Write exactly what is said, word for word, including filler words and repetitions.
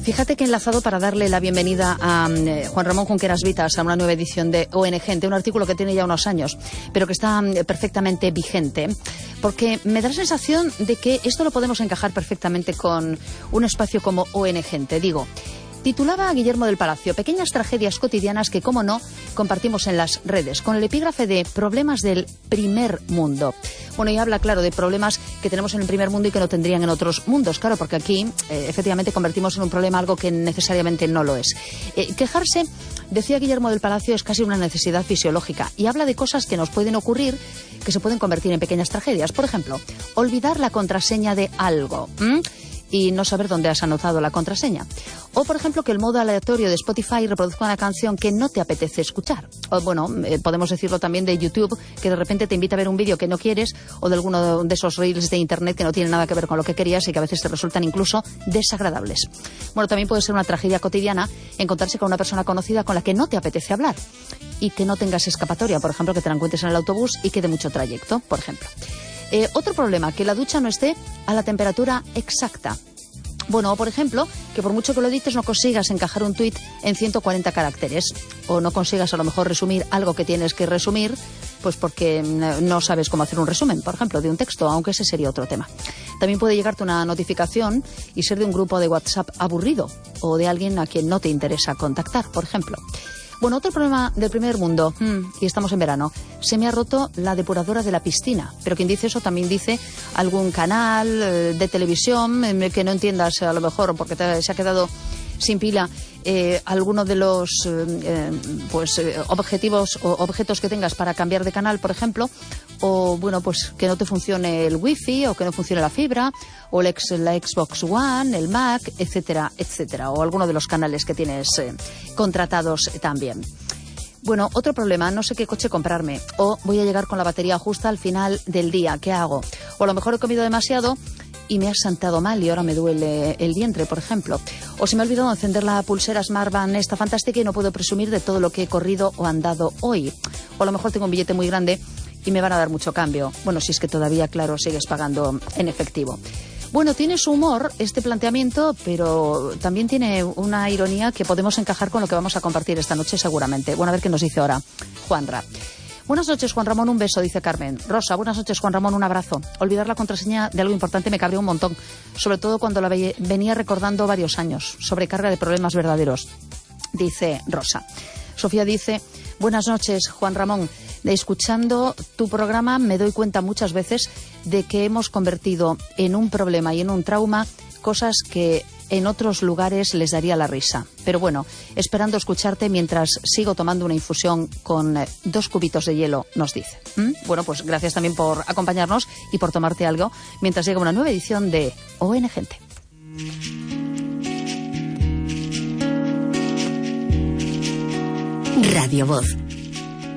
Fíjate que he enlazado para darle la bienvenida a eh, Juan Ramón Junqueras Vitas a una nueva edición de O N Gente, un artículo que tiene ya unos años, pero que está eh, perfectamente vigente, porque me da la sensación de que esto lo podemos encajar perfectamente con un espacio como O N Gente. Digo, titulaba a Guillermo del Palacio, pequeñas tragedias cotidianas que, como no, compartimos en las redes, con el epígrafe de problemas del primer mundo. Bueno, y habla, claro, de problemas que tenemos en el primer mundo y que no tendrían en otros mundos, claro, porque aquí, eh, efectivamente, convertimos en un problema algo que necesariamente no lo es. Eh, quejarse, decía Guillermo del Palacio, es casi una necesidad fisiológica, y habla de cosas que nos pueden ocurrir, que se pueden convertir en pequeñas tragedias. Por ejemplo, olvidar la contraseña de algo. ¿Mm? Y no saber dónde has anotado la contraseña. O, por ejemplo, que el modo aleatorio de Spotify reproduzca una canción que no te apetece escuchar. O, bueno, eh, podemos decirlo también de YouTube, que de repente te invita a ver un vídeo que no quieres, o de alguno de esos reels de Internet que no tienen nada que ver con lo que querías y que a veces te resultan incluso desagradables. Bueno, también puede ser una tragedia cotidiana encontrarse con una persona conocida con la que no te apetece hablar y que no tengas escapatoria. Por ejemplo, que te la encuentres en el autobús y que de mucho trayecto, por ejemplo. Eh, otro problema, que la ducha no esté a la temperatura exacta. Bueno, o por ejemplo, que por mucho que lo edites no consigas encajar un tuit en ciento cuarenta caracteres. O no consigas a lo mejor resumir algo que tienes que resumir, pues porque no sabes cómo hacer un resumen, por ejemplo, de un texto, aunque ese sería otro tema. También puede llegarte una notificación y ser de un grupo de WhatsApp aburrido o de alguien a quien no te interesa contactar, por ejemplo. Bueno, otro problema del primer mundo, mmm, y estamos en verano, se me ha roto la depuradora de la piscina. Pero quien dice eso también dice algún canal eh, de televisión eh, que no entiendas a lo mejor porque te, se ha quedado sin pila eh, alguno de los eh, pues eh, objetivos o objetos que tengas para cambiar de canal, por ejemplo, o bueno, pues que no te funcione el wifi o que no funcione la fibra o el ex, la Xbox One, el Mac, etcétera, etcétera, o alguno de los canales que tienes eh, contratados también. Bueno, otro problema, no sé qué coche comprarme, o voy a llegar con la batería justa al final del día, ¿qué hago? O a lo mejor he comido demasiado y me ha sentado mal y ahora me duele el vientre, por ejemplo. O se me ha olvidado encender la pulsera Smartband esta fantástica y no puedo presumir de todo lo que he corrido o andado hoy. O a lo mejor tengo un billete muy grande y me van a dar mucho cambio. Bueno, si es que todavía, claro, sigues pagando en efectivo. Bueno, tiene su humor este planteamiento, pero también tiene una ironía que podemos encajar con lo que vamos a compartir esta noche seguramente. Bueno, a ver qué nos dice ahora Juanra. Buenas noches, Juan Ramón, un beso, dice Carmen. Rosa, buenas noches, Juan Ramón, un abrazo. Olvidar la contraseña de algo importante me cabreó un montón, sobre todo cuando la ve- venía recordando varios años. Sobrecarga de problemas verdaderos, dice Rosa. Sofía dice, buenas noches, Juan Ramón. De escuchando tu programa me doy cuenta muchas veces de que hemos convertido en un problema y en un trauma cosas que en otros lugares les daría la risa. Pero bueno, esperando escucharte mientras sigo tomando una infusión con eh, dos cubitos de hielo, nos dice. ¿Mm? Bueno, pues gracias también por acompañarnos y por tomarte algo mientras llega una nueva edición de O N Gente. Radio Voz.